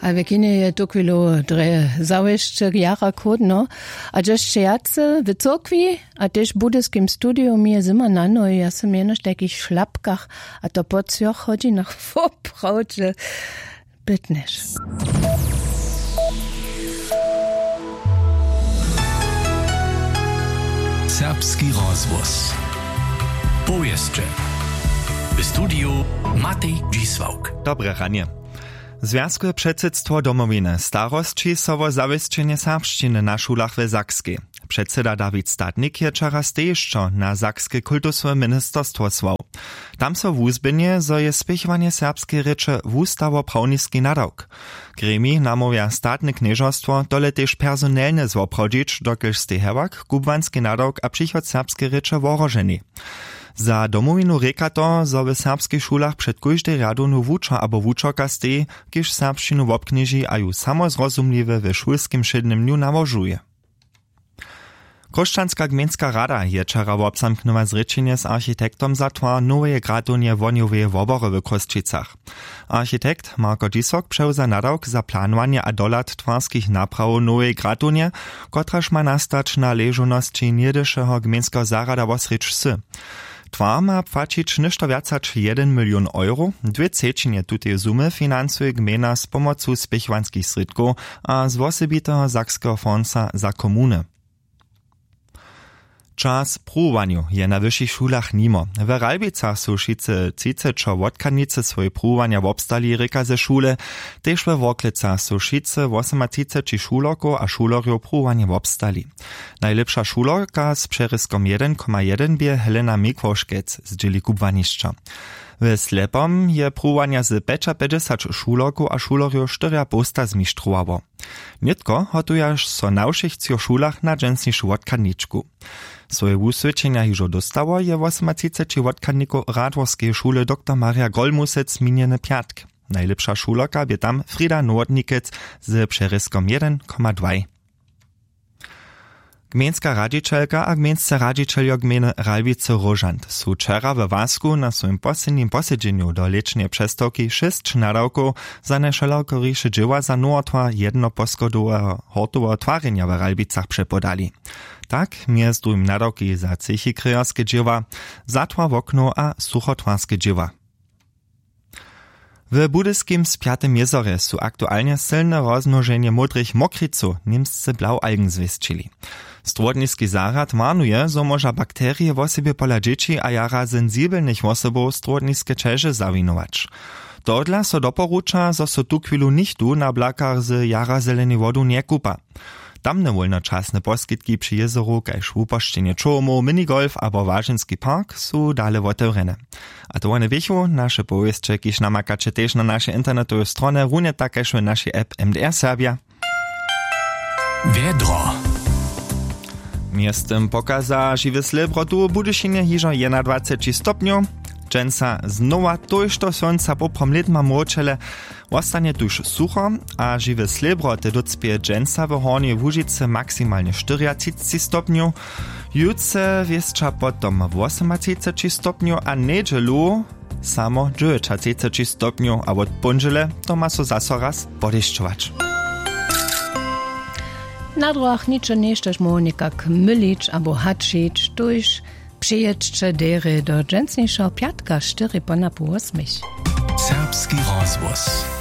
A w kinie je to chwilo załyszcze jara kodno, a jeszcze jacy w cokwi, a też w budyskim studiu mi zima na no i ja sam jenoś w takich szlapkach, a to po cioch chodzi na chwop, że bytniesz. Serbski rozwóz. Powieszcze. W studiu Matej Dzisłauk. Dobre ranie. Związkowe předsydstwo domowiny starostči so wo zawieszczenie serbszczyny na szulach w Sakskiej. Předseda Dawid Statnik je wczoraj stejszczo na Sakskie kultusowe ministerstwo słał. Tam so wuzbynie, zo je spěchowanie serbskiej reče wustawo-prawniski nadawk. Gremi namówia statne knieżostwo dole też personelne zwoprodzić, dokelž stehewak, kubwanski nadawk a přichod serbskiej reče worożeni. Za domowinu reka to, zo w serbskich szulach przed kóždej radonu wuča abo wučoka stej, kiž serbščinu wobkniži a ju samozrozumliwe w szulskim šednym dniu nawożuje. Koščanska gmejnska rada je wczoraj obsamknęła zrečenje z architektom zatwa nowe gradonje woniowe wobory w Kostrzicach. Architekt Marko Dzisłauk przewza nadawk za planowanie a dolat twarskich napraw nowej gradonje, kotraż ma nastać na leżoności niedyszego gmejnskiego zarada wosrycz sy. Twar ma płacić ništo więcač 1 milion euro, 2/3 tutej sumy finansuje gmejna z pomocą spěchovanských sredków a z wosebitego sakskiego fonda za komuny. Czas pruwaniu je na wyższych szulach nimo. W Ralbicach są šice cicečo wodkanice swoje pruwania wobstali reka ze szule, też we Woklicach są šice 38 šulokov a šulorjov pruwania wobstali. Najlepsza šulorka z przeryskom 1,1 bie Helena Mikwoszkec z dzieli kubwaniszcza. W Slepom je pruwania z 55 šulokov a šulorjov 4,5 zmištrowało. Nitko hotujaš so na všich szulach na dżensnišu wodkaniczku. Swoje wusvědčenia hižo dostało je 38 wodkanniku Radworskiej szule dr Maria Golmusec miniony piatk. Najlepsza šulorka bie tam Frida Nordnikec z przeryskom 1,2. Gmejnska radzicielka a gmejnscy radzicieljo gmejny Ralbice-Rožant su wczoraj w Wasku na swoim poslednim posiedzeniu do lečnej přestawki 6 nadawków za nešeloko riše dzieła za nowotwar jednoposchodowego hortowego twarenia w Ralbicach przepodali. Tak, między drugim nadawki za cichy-kryjorskie dzieła, zatwar w okno a suchotwarskie dzieła. W budyskim Spiatym jezorze su aktualnie silne rozmnożenie modrych mokriców niemscy blaualgen zwieszczyli. Strodniski zarad warnuje, zo może bakterie w osobie pola dzieci a jara sensibelnych osobów strodniskie czeże zawinować. Dodla so doporucza, zo so tu chwilu nichtu na blakach z jara zelenej wodu nie kupa. Tamne wolnočasne poskitki przy jezoru, kajž wupošćenje čomu, minigolf abo Wažinski park su dale otevřene. A to one wichu, naše powieszcze, kiž namakače tež na naše internetové strone, runie takajž v našej app MDR Serbia. Wiedro. Miestem pokaza žiwe slebro tu Budyšinie hižo 21 stopňov. Džensa znowa tojšto sonca poprom letma mročele, ostanie tuż sucho, a žiwe slebro te docpie džensa w Hornej Łužice maksymalnie 40 stopňov, jutce wieszcza potom 38 stopňov a nedželu samo 39 stopňov, a od ponžele to ma so zaso raz podešťovač. Na drogach ničo neštaž mo nekak mylič abo hačič, tuž przyjedźcie dery do dżęsniejszego piatka 4 po na pół 8. Serbski rozwóz.